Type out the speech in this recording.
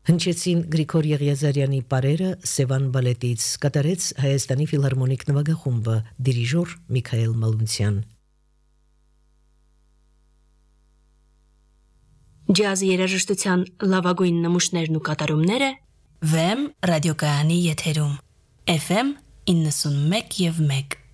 Հնչեցին Գրիգոր Եղիազարյանի պարերը Սևան բալետից, կատարեց Հայաստանի ֆիլհարմոնիկ նվագախումբը, դիրիժոր Միքայել Մալունցյան։ Ջազ երաժշտության լավագույն նմուշներն ու կատարումները VM ռադիոկայանի եթերում FM 91 և 1